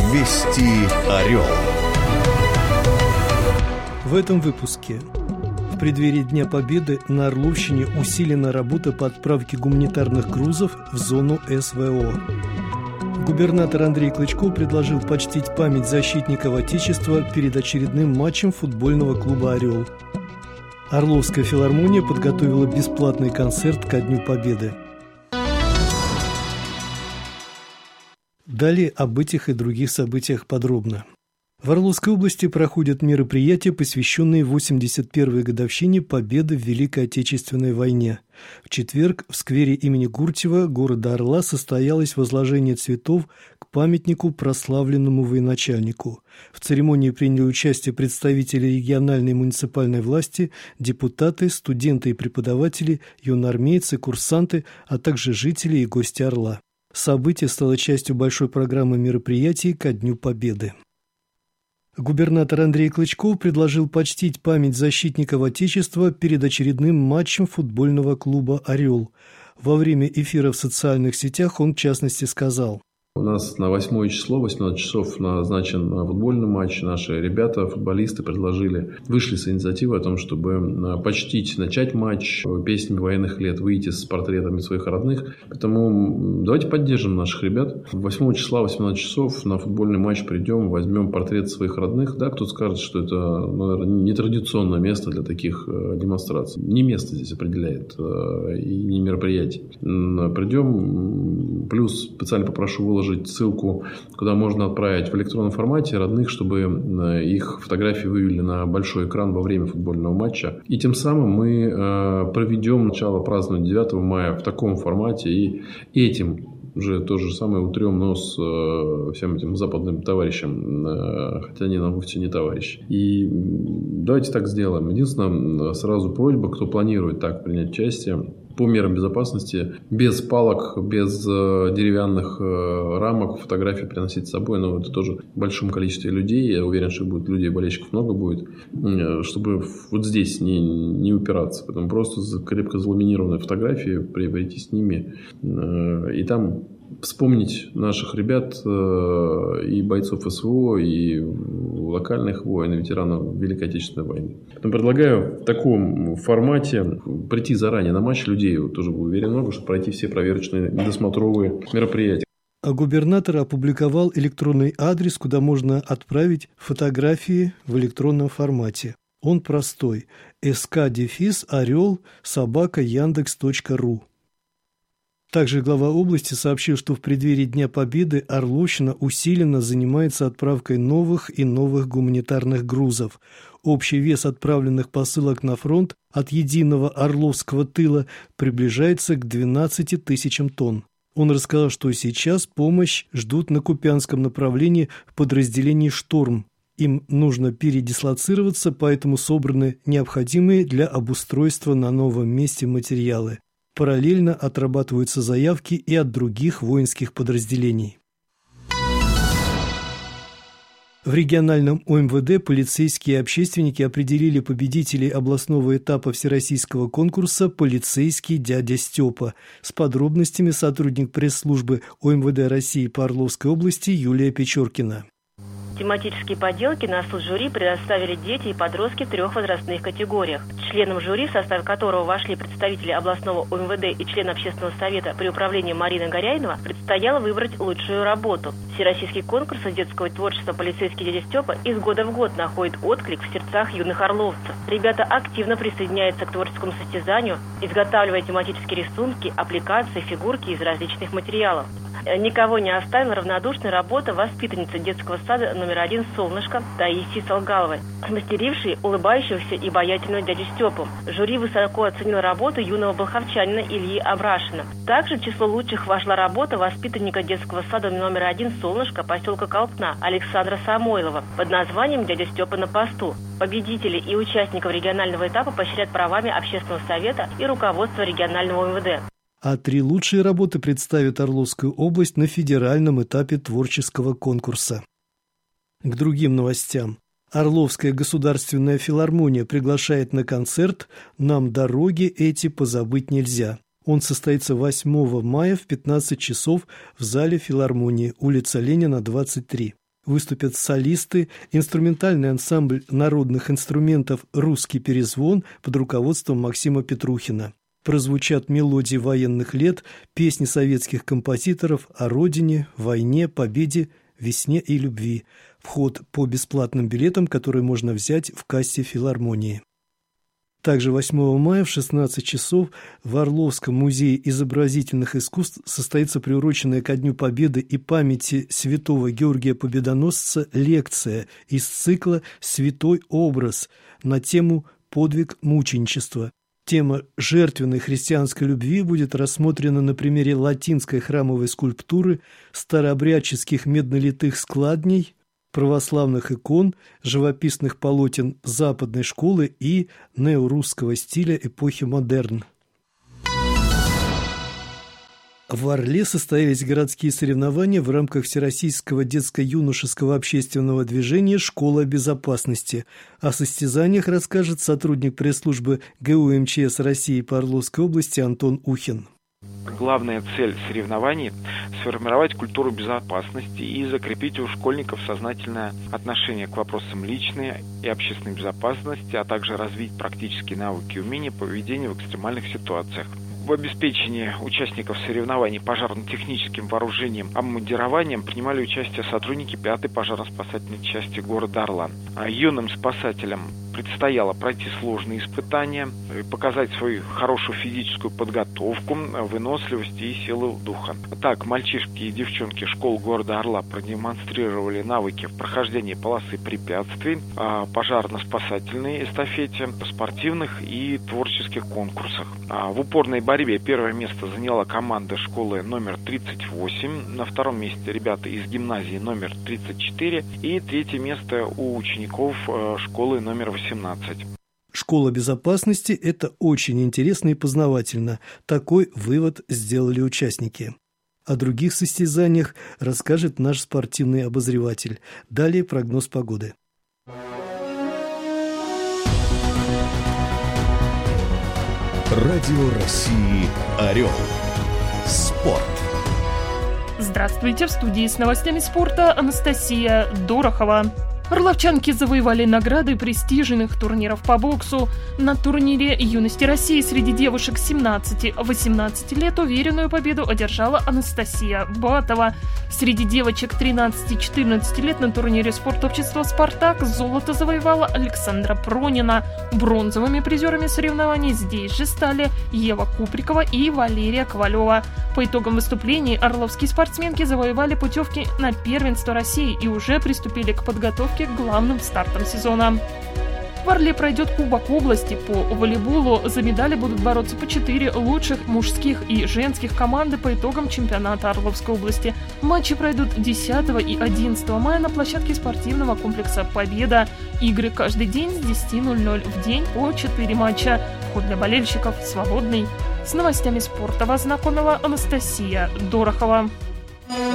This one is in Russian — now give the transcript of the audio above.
Вести Орел. В этом выпуске. В преддверии Дня Победы на Орловщине усилена работа по отправке гуманитарных грузов в зону СВО. Губернатор Андрей Клычко предложил почтить память защитников Отечества перед очередным матчем футбольного клуба «Орел». Орловская филармония подготовила бесплатный концерт ко Дню Победы. Далее об этих и других событиях подробно. В Орловской области проходят мероприятия, посвященные 81-й годовщине Победы в Великой Отечественной войне. В четверг в сквере имени Гуртьева города Орла состоялось возложение цветов к памятнику прославленному военачальнику. В церемонии приняли участие представители региональной муниципальной власти, депутаты, студенты и преподаватели, юноармейцы, курсанты, а также жители и гости Орла. Событие стало частью большой программы мероприятий ко Дню Победы. Губернатор Андрей Клычко предложил почтить память защитников Отечества перед очередным матчем футбольного клуба «Орел». Во время эфира в социальных сетях он, в частности, сказал: У нас на 8 число, 18 часов назначен футбольный матч. Наши ребята, футболисты, вышли с инициативой о том, чтобы почтить, начать матч песнями военных лет, выйти с портретами своих родных. Поэтому давайте поддержим наших ребят. 8 числа, 18 часов на футбольный матч придем, возьмем портрет своих родных. Да, кто-то скажет, что это, наверное, нетрадиционное место для таких демонстраций. Не место здесь определяет и не мероприятие. Придем, плюс специально попрошу выложить ссылку, куда можно отправить в электронном формате родных, чтобы их фотографии вывели на большой экран во время футбольного матча. И тем самым мы проведем начало празднования 9 мая в таком формате. И этим уже то же самое утрем нос всем этим западным товарищам, хотя они нам вовсе не товарищи. И давайте так сделаем. Единственное, сразу просьба, кто планирует так принять участие, по мерам безопасности, без палок, без деревянных рамок фотографии приносить с собой. Но это тоже в большом количестве людей. Я уверен, что будет людей, болельщиков много будет. Чтобы вот здесь не упираться. Поэтому просто крепко заламинированные фотографии, прийти с ними. И там вспомнить наших ребят и бойцов СВО, и локальных войн, и ветеранов Великой Отечественной войны. Поэтому предлагаю в таком формате прийти заранее на матч. Людей тоже был уверен много, чтобы пройти все проверочные досмотровые мероприятия. А губернатор опубликовал электронный адрес, куда можно отправить фотографии в электронном формате. Он простой: sk-орел@yandex.ru. Также глава области сообщил, что в преддверии Дня Победы Орловщина усиленно занимается отправкой новых и новых гуманитарных грузов. Общий вес отправленных посылок на фронт от единого Орловского тыла приближается к 12 тысячам тонн. Он рассказал, что сейчас помощь ждут на Купянском направлении в подразделении «Шторм». Им нужно передислоцироваться, поэтому собраны необходимые для обустройства на новом месте материалы. Параллельно отрабатываются заявки и от других воинских подразделений. В региональном ОМВД полицейские и общественники определили победителей областного этапа всероссийского конкурса «Полицейский дядя Степа». С подробностями сотрудник пресс-службы ОМВД России по Орловской области Юлия Печоркина. Тематические поделки на суд жюри предоставили дети и подростки в 3 возрастных категориях. Членам жюри, в состав которого вошли представители областного ОМВД и член общественного совета при управлении Марина Горяйнова, предстояло выбрать лучшую работу. Всероссийский конкурс детского творчества «Полицейский дядя Степа» из года в год находит отклик в сердцах юных орловцев. Ребята активно присоединяются к творческому состязанию, изготавливая тематические рисунки, аппликации, фигурки из различных материалов. Никого не оставила равнодушной работа воспитанницы детского сада номер 1 «Солнышко» Таисии Солгаловой, мастерившей улыбающегося и обаятельного дядю Степу. Жюри высоко оценило работу юного болховчанина Ильи Абрашина. Также в число лучших вошла работа воспитанника детского сада номер 1 «Солнышко» поселка Колпна Александра Самойлова под названием «Дядя Степа на посту». Победителей и участников регионального этапа поощряют правами общественного совета и руководства регионального МВД. А 3 лучшие работы представит Орловскую область на федеральном этапе творческого конкурса. К другим новостям. Орловская государственная филармония приглашает на концерт «Нам дороги эти позабыть нельзя». Он состоится 8 мая в 15 часов в зале филармонии, улица Ленина, 23. Выступят солисты, инструментальный ансамбль народных инструментов «Русский перезвон» под руководством Максима Петрухина. Прозвучат мелодии военных лет, песни советских композиторов о родине, войне, победе, весне и любви. Вход по бесплатным билетам, которые можно взять в кассе филармонии. Также 8 мая в 16 часов в Орловском музее изобразительных искусств состоится приуроченная ко Дню Победы и памяти святого Георгия Победоносца лекция из цикла «Святой образ» на тему «Подвиг мученичества». Тема жертвенной христианской любви будет рассмотрена на примере латинской храмовой скульптуры, старообрядческих меднолитых складней, православных икон, живописных полотен западной школы и неорусского стиля эпохи модерн. В Орле состоялись городские соревнования в рамках Всероссийского детско-юношеского общественного движения «Школа безопасности». О состязаниях расскажет сотрудник пресс-службы ГУ МЧС России по Орловской области Антон Ухин. Главная цель соревнований – сформировать культуру безопасности и закрепить у школьников сознательное отношение к вопросам личной и общественной безопасности, а также развить практические навыки и умения поведения в экстремальных ситуациях. В обеспечении участников соревнований пожарно-техническим вооружением, обмундированием принимали участие сотрудники 5-й пожарно-спасательной части города Орла. Юным спасателям предстояло пройти сложные испытания, показать свою хорошую физическую подготовку, выносливость и силу духа. Так, мальчишки и девчонки школ города Орла продемонстрировали навыки в прохождении полосы препятствий, пожарно-спасательной эстафете, спортивных и творческих конкурсах. В упорной борьбе первое место заняла команда школы номер 38, на втором месте ребята из гимназии номер 34 и третье место у учеников школы номер 18. Школа безопасности – это очень интересно и познавательно. Такой вывод сделали участники. О других состязаниях расскажет наш спортивный обозреватель. Далее прогноз погоды. Радио России «Орел». Спорт. Здравствуйте, в студии с новостями спорта Анастасия Дорохова. Орловчанки завоевали награды престижных турниров по боксу. На турнире «Юности России» среди девушек 17-18 лет уверенную победу одержала Анастасия Батова. Среди девочек 13-14 лет на турнире спортобщества «Спартак» золото завоевала Александра Пронина. Бронзовыми призерами соревнований здесь же стали Ева Куприкова и Валерия Ковалева. По итогам выступлений орловские спортсменки завоевали путевки на первенство России и уже приступили к подготовке к главным стартам сезона. В Орле пройдет Кубок области по волейболу. За медали будут бороться по 4 лучших мужских и женских команды по итогам чемпионата Орловской области. Матчи пройдут 10 и 11 мая на площадке спортивного комплекса «Победа». Игры каждый день с 10:00 в день по 4 матча. Вход для болельщиков свободный. С новостями спорта вас знакомила Анастасия Дорохова.